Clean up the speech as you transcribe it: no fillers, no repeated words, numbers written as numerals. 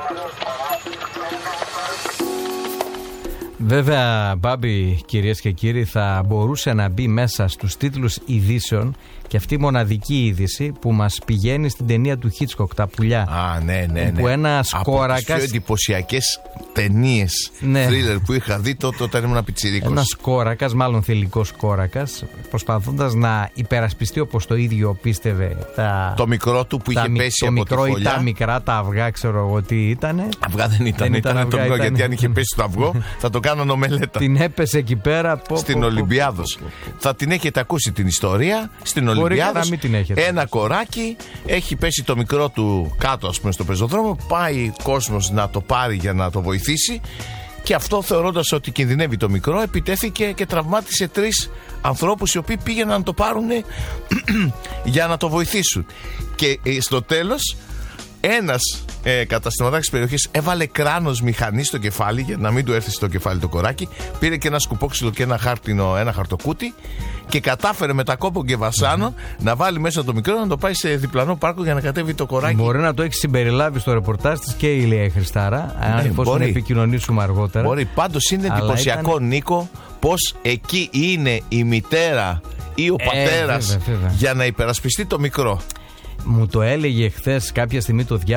Βέβαια, Μπάμπη, κυρίες και κύριοι, θα μπορούσε να μπει μέσα στους τίτλους ειδήσεων και αυτή η μοναδική είδηση που μας πηγαίνει στην ταινία του Χίτσκοκ, Τα πουλιά. Α, ναι. Που ένας κόρακας. Από τις πιο εντυπωσιακές ταινίες θρίλερ που είχα δει όταν ήμουν πιτσιρίκος. Ένας κόρακας, μάλλον θηλυκός κόρακας, προσπαθώντας να υπερασπιστεί, όπως το ίδιο πίστευε, το μικρό του που είχε πέσει από τη φωλιά. Ή τα μικρά, τα αυγά, ξέρω εγώ τι ήτανε. Αυγά δεν ήταν αυγά, το μικρό, γιατί αν είχε πέσει το αυγό θα το κάνανε ομελέτα. Την έπεσε εκεί πέρα. Στην Ολυμπιάδος. Θα την έχετε ακούσει την ιστορία. Στην Ολυμπιάδος ένα κοράκι έχει πέσει το μικρό του κάτω, ας πούμε, στο πεζοδρόμιο. Πάει κόσμος να το πάρει για να το βοηθήσει. Και αυτό, θεωρώντας ότι κινδυνεύει το μικρό, επιτέθηκε και τραυμάτισε 3 ανθρώπους οι οποίοι πήγαιναν να το πάρουν για να το βοηθήσουν. Και στο τέλος, ένας καταστηματάρχης της περιοχής έβαλε κράνος μηχανή στο κεφάλι για να μην του έρθει στο κεφάλι το κοράκι. Πήρε και ένα σκουπόξυλο και ένα χαρτοκούτι και κατάφερε με τα κόπο και βασάνο να βάλει μέσα το μικρό, να το πάει σε διπλανό πάρκο για να κατέβει το κοράκι. Μπορεί να το έχει συμπεριλάβει στο ρεπορτάζ της και η Ηλία Χριστάρα, αν εφόσον επικοινωνήσουμε αργότερα. Μπορεί. Πάντως είναι εντυπωσιακό, Νίκο, πως εκεί είναι η μητέρα ή ο πατέρας για να υπερασπιστεί το μικρό. Μου το έλεγε χθες κάποια στιγμή, το διάβασα.